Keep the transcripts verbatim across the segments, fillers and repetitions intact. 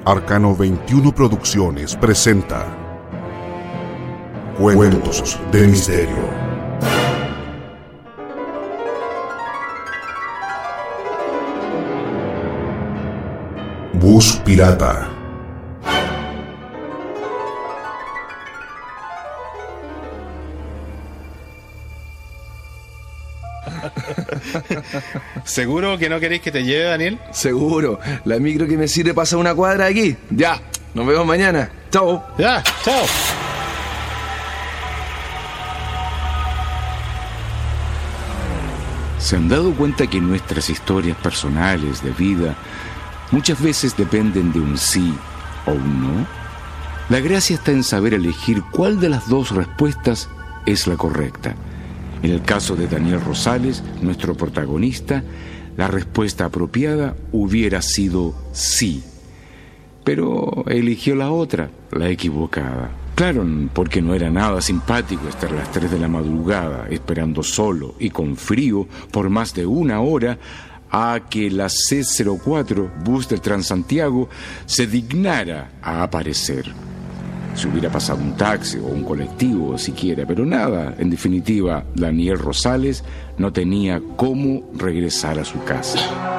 Arcano veintiuno Producciones presenta Cuentos de Misterio. Bus Pirata. ¿Seguro que no queréis que te lleve, Daniel? Seguro. La micro que me sirve pasa una cuadra de aquí. Ya, nos vemos mañana. Chao. Ya, chao. ¿Se han dado cuenta que nuestras historias personales de vida muchas veces dependen de un sí o un no? La gracia está en saber elegir cuál de las dos respuestas es la correcta. En el caso de Daniel Rosales, nuestro protagonista, la respuesta apropiada hubiera sido sí. Pero eligió la otra, la equivocada. Claro, porque no era nada simpático estar a las tres de la madrugada esperando solo y con frío por más de una hora a que la C cero cuatro, bus de Transantiago, se dignara a aparecer. Si hubiera pasado un taxi o un colectivo siquiera, pero nada. En definitiva, Daniel Rosales no tenía cómo regresar a su casa.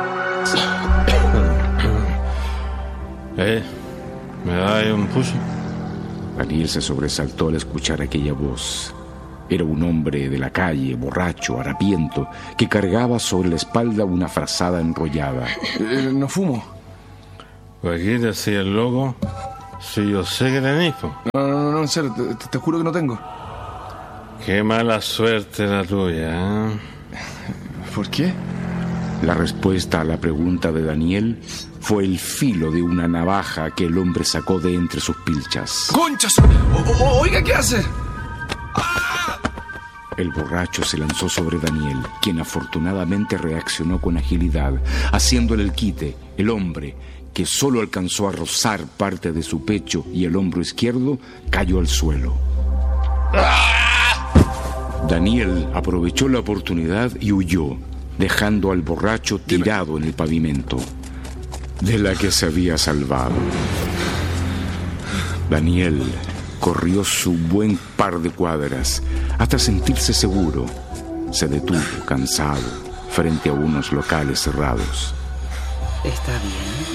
Eh, ¿me da un push? Daniel se sobresaltó al escuchar aquella voz. Era un hombre de la calle, borracho, harapiento, que cargaba sobre la espalda una frazada enrollada. Eh, no fumo. Pues aquí decía el loco. Si yo sé que tenés, po. No, no, no, en serio, te, te juro que no tengo. Qué mala suerte la tuya, ¿eh? ¿Por qué? La respuesta a la pregunta de Daniel fue el filo de una navaja que el hombre sacó de entre sus pilchas. ¡Conchas! O, o, oiga, ¿qué hace? El borracho se lanzó sobre Daniel, quien afortunadamente reaccionó con agilidad, haciéndole el quite. El hombre, que solo alcanzó a rozar parte de su pecho y el hombro izquierdo, cayó al suelo. Daniel aprovechó la oportunidad y huyó, dejando al borracho tirado en el pavimento, de la que se había salvado. Daniel corrió su buen par de cuadras hasta sentirse seguro. Se detuvo, cansado, frente a unos locales cerrados. ¿Está bien?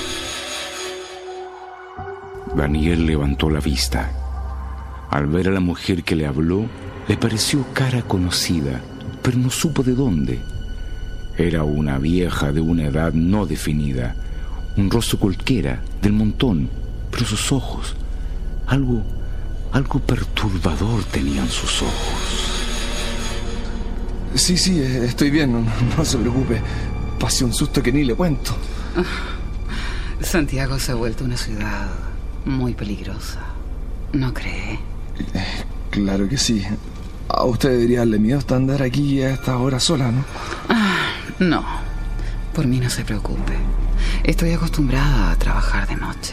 Daniel levantó la vista. Al ver a la mujer que le habló, le pareció cara conocida, pero no supo de dónde. Era una vieja de una edad no definida, un rostro cualquiera, del montón, pero sus ojos, algo, algo perturbador tenían sus ojos. Sí, sí, estoy bien, no, no se preocupe. Pasé un susto que ni le cuento. Santiago se ha vuelto una ciudad muy peligrosa, ¿no cree? Eh, claro que sí. A usted debería darle miedo hasta andar aquí a esta hora sola, ¿no? Ah, no, por mí no se preocupe. Estoy acostumbrada a trabajar de noche.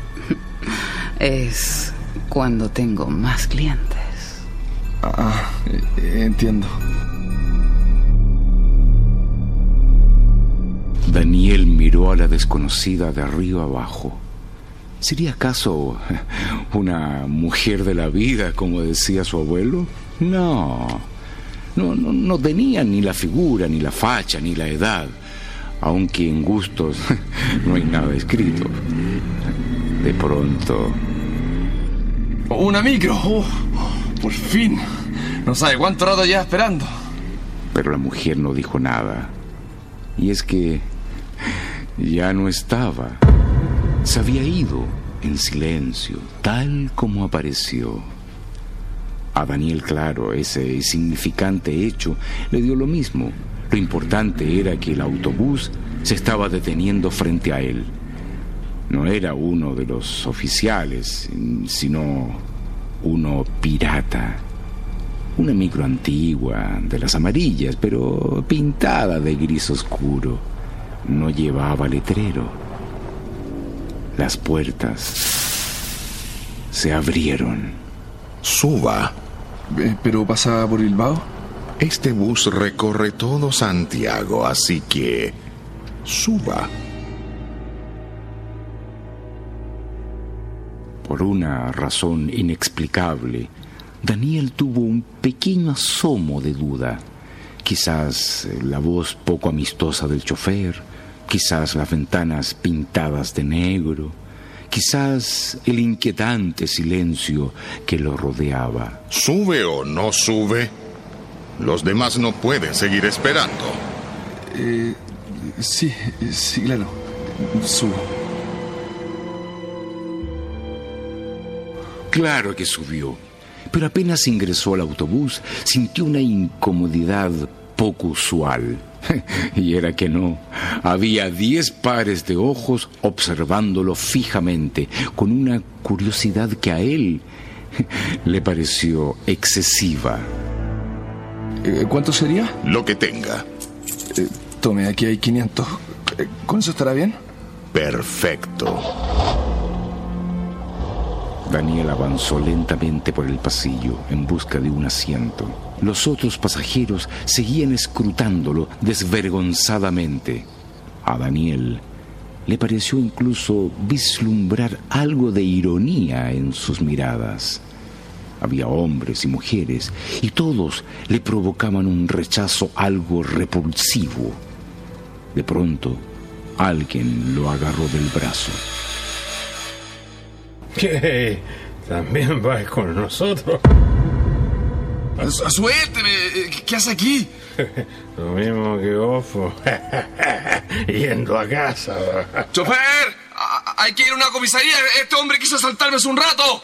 Es cuando tengo más clientes. Ah, eh, entiendo. Daniel miró a la desconocida de arriba abajo. ¿Sería acaso una mujer de la vida, como decía su abuelo? No, no, no, no tenía ni la figura, ni la facha, ni la edad, aunque en gustos no hay nada escrito. De pronto... ¡Una micro! Oh, ¡por fin! No sabe cuánto rato lleva esperando. Pero la mujer no dijo nada. Y es que ya no estaba. Se había ido en silencio, tal como apareció. A Daniel, claro, ese insignificante hecho le dio lo mismo. Lo importante era que el autobús se estaba deteniendo frente a él. No era uno de los oficiales, sino uno pirata. Una micro antigua, de las amarillas, pero pintada de gris oscuro. No llevaba letrero. Las puertas se abrieron. Suba. Eh, ¿Pero pasa por Bilbao? Este bus recorre todo Santiago, así que suba. Por una razón inexplicable, Daniel tuvo un pequeño asomo de duda. Quizás la voz poco amistosa del chofer, quizás las ventanas pintadas de negro, quizás el inquietante silencio que lo rodeaba. ¿Sube o no sube? Los demás no pueden seguir esperando. Eh, sí, sí, claro. Subo. Claro que subió, pero apenas ingresó al autobús, sintió una incomodidad poco usual. Y era que no. Había diez pares de ojos observándolo fijamente, con una curiosidad que a él le pareció excesiva. Eh, ¿Cuánto sería? Lo que tenga. Eh, tome, aquí hay quinientos. Eh, ¿Con eso estará bien? Perfecto. Daniel avanzó lentamente por el pasillo en busca de un asiento. Los otros pasajeros seguían escrutándolo desvergonzadamente. A Daniel le pareció incluso vislumbrar algo de ironía en sus miradas. Había hombres y mujeres, y todos le provocaban un rechazo algo repulsivo. De pronto, alguien lo agarró del brazo. ¿Qué? ¿También vas con nosotros? ¡Suélteme! ¿Qué hace aquí? Lo mismo que Ofo. Yendo a casa. ¡Chofer! ¡Hay que ir a una comisaría! ¡Este hombre quiso asaltarme hace un rato!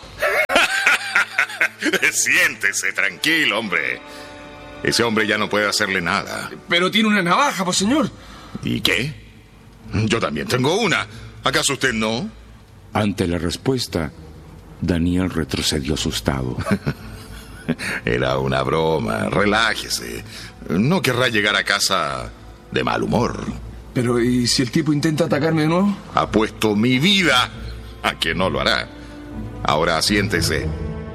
Siéntese, tranquilo, hombre. Ese hombre ya no puede hacerle nada. Pero tiene una navaja, pues, señor. ¿Y qué? Yo también tengo una. ¿Acaso usted no? Ante la respuesta, Daniel retrocedió asustado. Era una broma, relájese. No querrá llegar a casa de mal humor. Pero, ¿y si el tipo intenta atacarme de nuevo? Apuesto mi vida a que no lo hará. Ahora siéntese.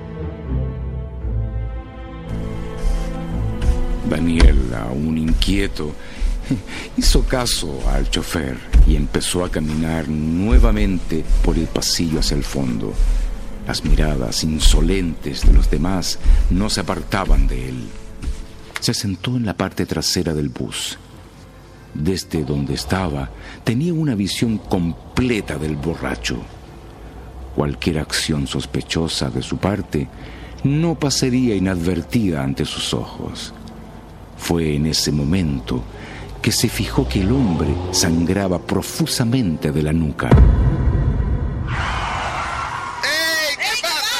Daniel, aún inquieto, hizo caso al chofer y empezó a caminar nuevamente por el pasillo hacia el fondo. Las miradas insolentes de los demás no se apartaban de él. Se sentó en la parte trasera del bus. Desde donde estaba, tenía una visión completa del borracho. Cualquier acción sospechosa de su parte no pasaría inadvertida ante sus ojos. Fue en ese momento que se fijó que el hombre sangraba profusamente de la nuca. ¡Ey! ¿Qué pasa?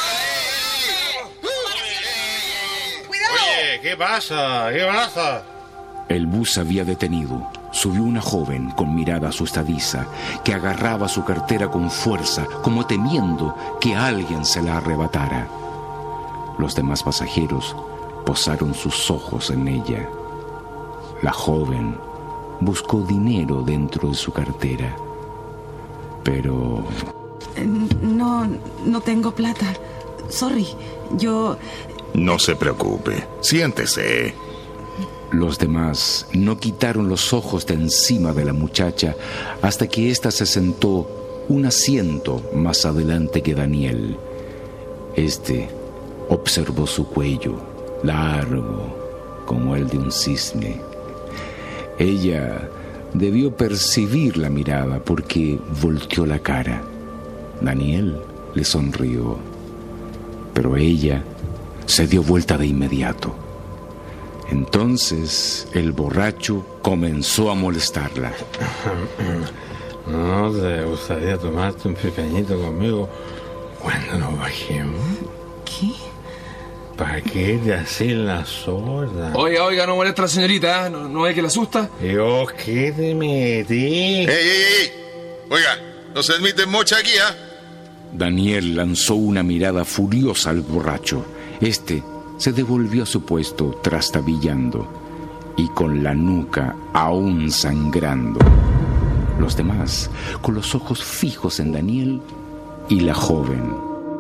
Oye, ¿qué pasa? ¿Qué pasa? El bus se había detenido. Subió una joven con mirada asustadiza que agarraba su cartera con fuerza, como temiendo que alguien se la arrebatara. Los demás pasajeros posaron sus ojos en ella. La joven buscó dinero dentro de su cartera, pero... No, no tengo plata. Sorry, yo... No se preocupe, siéntese. Los demás no quitaron los ojos de encima de la muchacha hasta que ésta se sentó un asiento más adelante que Daniel. Este observó su cuello, largo como el de un cisne. Ella debió percibir la mirada porque volteó la cara. Daniel le sonrió, pero ella se dio vuelta de inmediato. Entonces el borracho comenzó a molestarla. ¿No te gustaría tomarte un pequeñito conmigo cuando nos bajemos? ¿Qué? ¿Para qué te haces la sorda? Oiga, oiga, no molesta a la señorita, ¿eh? ¿No, no ve que le asusta? Dios, ¿qué te metí? ¡Ey, ey, ey! Oiga, no se admite mocha aquí, ¿ah? ¿eh? Daniel lanzó una mirada furiosa al borracho. Este se devolvió a su puesto trastabillando y con la nuca aún sangrando. Los demás, con los ojos fijos en Daniel y la joven.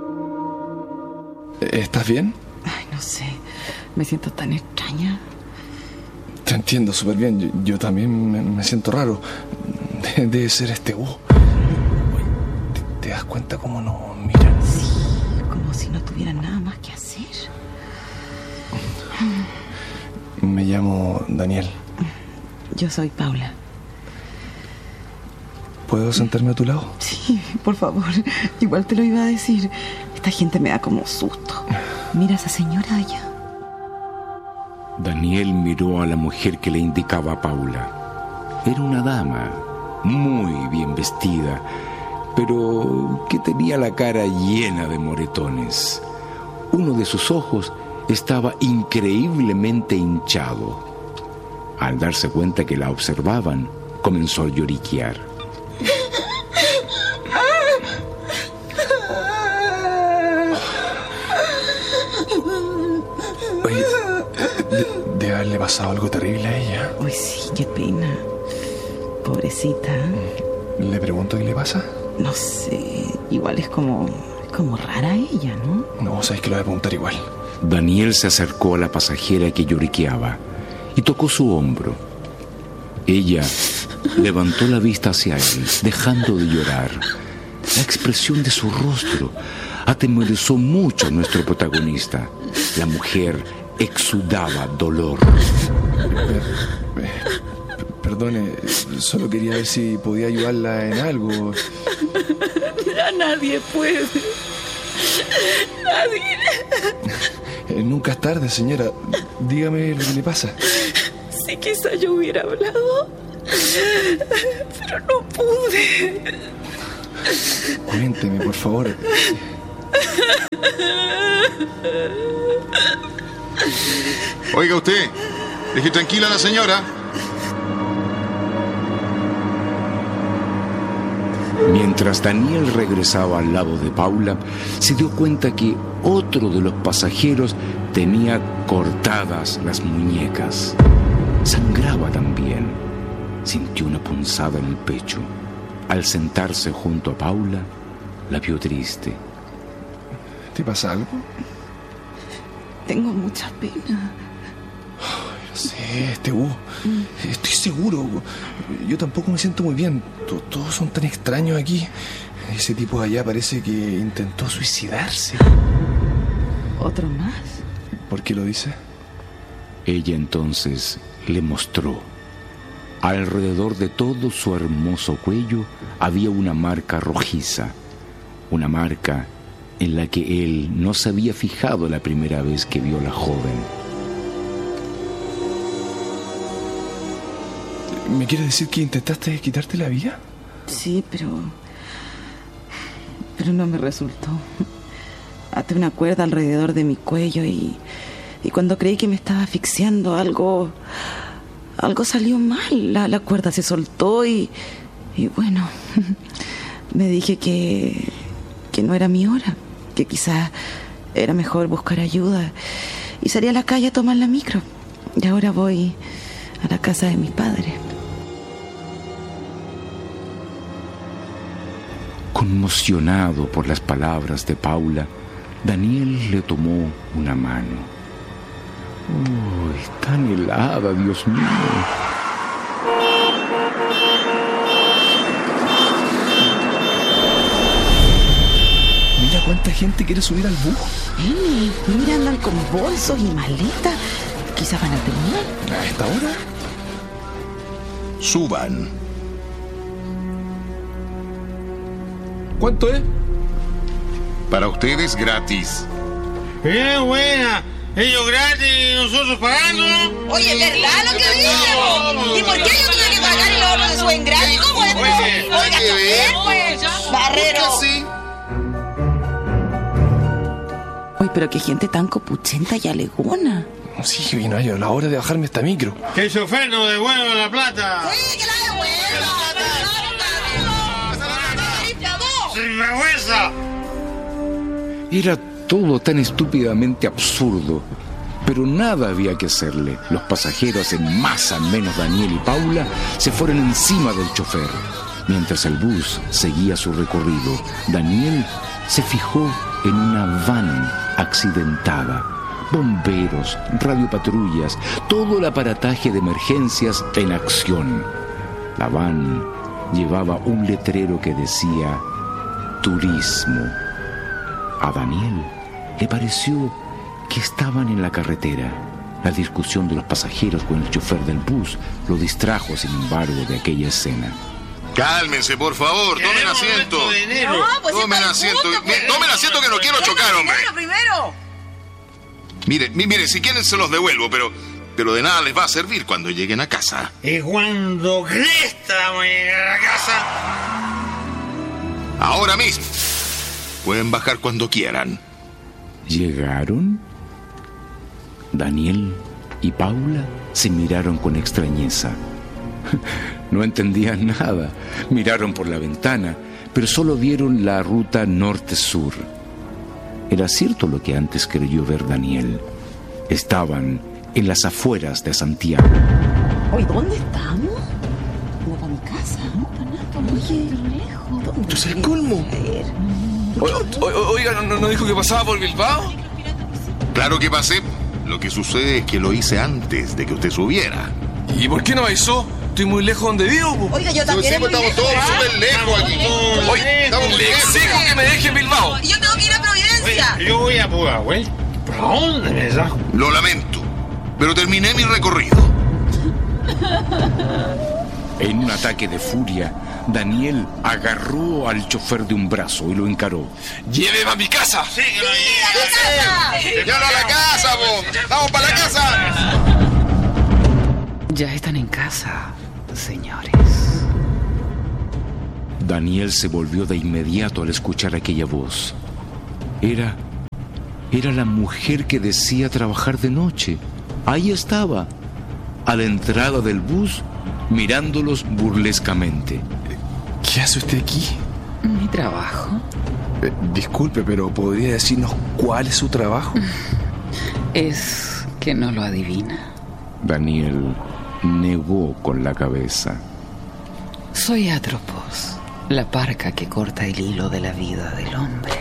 ¿Estás bien? Ay, no sé. Me siento tan extraña. Te entiendo súper bien. Yo, yo también me, me siento raro. De- debe ser este bus. ¿Te, te das cuenta cómo nos mira? Como si no tuvieran nada más que hacer. Me llamo Daniel. Yo soy Paula. ¿Puedo sentarme a tu lado? Sí, por favor. Igual te lo iba a decir. Esta gente me da como susto. Mira a esa señora allá. Daniel miró a la mujer que le indicaba a Paula. Era una dama, muy bien vestida, pero que tenía la cara llena de moretones. Uno de sus ojos estaba increíblemente hinchado. Al darse cuenta que la observaban, comenzó a lloriquear. Oye, de, debe haberle pasado algo terrible a ella. Uy, sí, qué pena. Pobrecita. ¿Le pregunto qué le pasa? No sé, igual es como, es como rara ella, ¿no? No, sabes que lo voy a preguntar igual. Daniel se acercó a la pasajera que lloriqueaba y tocó su hombro. Ella levantó la vista hacia él, dejando de llorar. La expresión de su rostro atemorizó mucho a nuestro protagonista. La mujer exudaba dolor. Eh, eh, perdone, solo quería ver si podía ayudarla en algo. Ya nadie puede. Nadie. Eh, nunca es tarde, señora. Dígame lo que le pasa. Sí, quizá yo hubiera hablado, pero no pude. Cuénteme, por favor. Oiga usted, deje tranquila a la señora. Mientras Daniel regresaba al lado de Paula, se dio cuenta que otro de los pasajeros tenía cortadas las muñecas. Sangraba también. Sintió una punzada en el pecho. Al sentarse junto a Paula, la vio triste. ¿Te pasa algo? Tengo mucha pena. No sé, este Hugo. Estoy seguro. Yo tampoco me siento muy bien. Todos son tan extraños aquí. Ese tipo de allá parece que intentó suicidarse. ¿Otro más? ¿Por qué lo dice? Ella entonces le mostró. Alrededor de todo su hermoso cuello había una marca rojiza. Una marca en la que él no se había fijado la primera vez que vio a la joven. ¿Me quiere decir que intentaste quitarte la vida? Sí, pero... Pero no me resultó. Até una cuerda alrededor de mi cuello y... Y cuando creí que me estaba asfixiando, algo... Algo salió mal. La, la cuerda se soltó y... Y bueno... Me dije que... Que no era mi hora. Que quizás era mejor buscar ayuda. Y salí a la calle a tomar la micro. Y ahora voy a la casa de mis padres. Conmocionado por las palabras de Paula, Daniel le tomó una mano. ¡Uy, tan helada, Dios mío! Mira cuánta gente quiere subir al bus. Hey, mira, andan con bolsos y maletas. Quizás van al terminal. ¿A esta hora? Suban. ¿Cuánto es? Para ustedes gratis. ¡Bien buena! Ellos gratis y nosotros pagando. Oye, ¿verdad lo que dicen? ¿Y por qué yo tuve que pagar y los otros se suben gratis? ¿Cómo es esto? Oye, Oiga, chofer, pues. Barrero. Sí. Uy, pero qué gente tan copuchenta y alegona. Sí, vino a la hora de bajarme esta micro. Que el chofer nos devuelva la plata. Sí, que la devuelva. ¡Sin vergüenza! Era todo tan estúpidamente absurdo, pero nada había que hacerle. Los pasajeros, en masa menos Daniel y Paula, se fueron encima del chofer. Mientras el bus seguía su recorrido, Daniel se fijó en una van accidentada. Bomberos, radiopatrullas, todo el aparataje de emergencias en acción. La van llevaba un letrero que decía turismo. A Daniel le pareció que estaban en la carretera. La discusión de los pasajeros con el chofer del bus lo distrajo, sin embargo, de aquella escena. Cálmense, por favor, tomen asiento. No, pues Tomen esto asiento. es justo, Mi- Tomen asiento que no quiero chocar, hombre. Primero, primero. Mire, mi- mire, si quieren se los devuelvo, pero, pero de nada les va a servir cuando lleguen a casa. ¿Y cuando cresta vamos a llegar a casa? Ahora mismo. Pueden bajar cuando quieran. ¿Llegaron? Daniel y Paula se miraron con extrañeza. No entendían nada. Miraron por la ventana, pero solo vieron la ruta norte-sur. Era cierto lo que antes creyó ver Daniel. Estaban en las afueras de Santiago. Oye, ¿dónde estamos? No para mi casa. No para nada. Oye, lejos. ¿Dónde? Esto es el colmo. O- o- Oiga, ¿no, no dijo que pasaba por Bilbao? Claro que pasé. Lo que sucede es que lo hice antes de que usted subiera. ¿Y por qué no avisó? Estoy muy lejos donde vivo, po. Oiga, yo también. Sí, pues, estoy estamos todos lejos, ¿ah? súper lejos aquí. Oye, estamos muy le lejos. exijo que me deje en Bilbao. Y yo tengo que ir a Providencia. Yo voy a Pudahuel. ¿Para dónde me saco? Lo lamento, pero terminé mi recorrido. En un ataque de furia, Daniel agarró al chofer de un brazo y lo encaró. ¡Lléveme a mi casa! Sí, que lo lleve. ¡A la casa! ¡Ya no a la casa, vos! ¡Vamos para la casa! Ya están en casa, señores. Daniel se volvió de inmediato al escuchar aquella voz. Era... Era la mujer que decía trabajar de noche. Ahí estaba, a la entrada del bus, mirándolos burlescamente. ¿Qué hace usted aquí? Mi trabajo Eh, disculpe, pero ¿podría decirnos cuál es su trabajo? es que no lo adivina. Daniel negó con la cabeza. Soy Atropos, la parca que corta el hilo de la vida del hombre.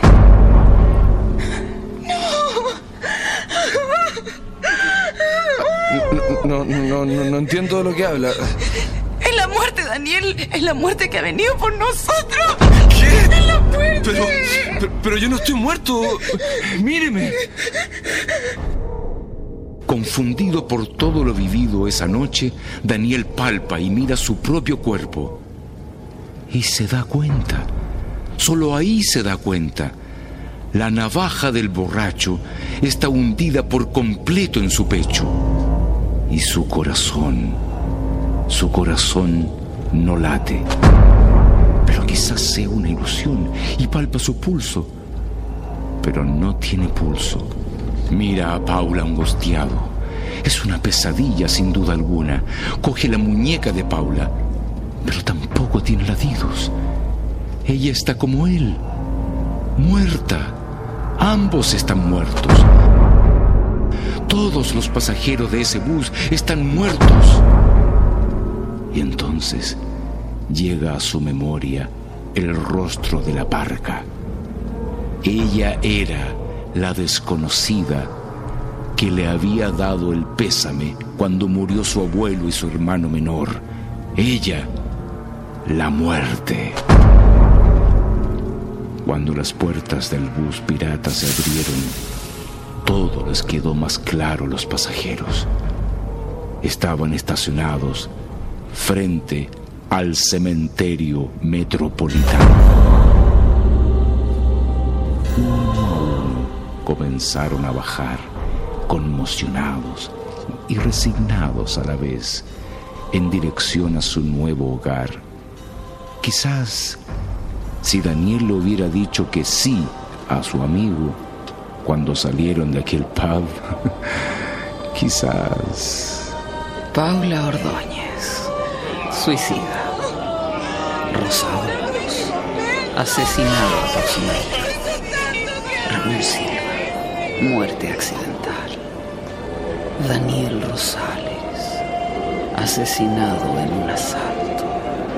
No, no, no, no entiendo de lo que habla. Es la muerte, Daniel. Es la muerte que ha venido por nosotros. ¿Qué? Es la muerte. Pero, pero, pero yo no estoy muerto. Míreme. Confundido por todo lo vivido esa noche, Daniel palpa y mira su propio cuerpo. Y se da cuenta. Solo ahí se da cuenta. La navaja del borracho está hundida por completo en su pecho. Y su corazón, su corazón no late. Pero quizás sea una ilusión y palpa su pulso. Pero no tiene pulso. Mira a Paula angustiado. Es una pesadilla sin duda alguna. Coge la muñeca de Paula, pero tampoco tiene latidos. Ella está como él, muerta. Ambos están muertos. Todos los pasajeros de ese bus están muertos. Y entonces llega a su memoria el rostro de la parca. Ella era la desconocida que le había dado el pésame cuando murió su abuelo y su hermano menor. Ella, la muerte. Cuando las puertas del bus pirata se abrieron, todo les quedó más claro a los pasajeros. Estaban estacionados frente al cementerio metropolitano. Uno a uno comenzaron a bajar, conmocionados y resignados a la vez, en dirección a su nuevo hogar. Quizás, si Daniel le hubiera dicho que sí a su amigo cuando salieron de aquel pub, quizás... Paula Ordóñez, suicida. Rosados, asesinada por su marido. Ramón Silva, muerte accidental. Daniel Rosales, asesinado en una sala.